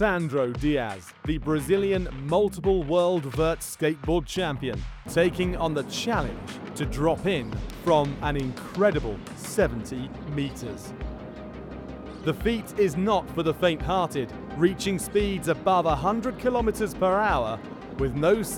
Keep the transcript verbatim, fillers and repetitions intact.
Sandro Dias, the Brazilian multiple world vert skateboard champion, taking on the challenge to drop in from an incredible seventy meters. The feat is not for the faint-hearted, reaching speeds above one hundred kilometers per hour with no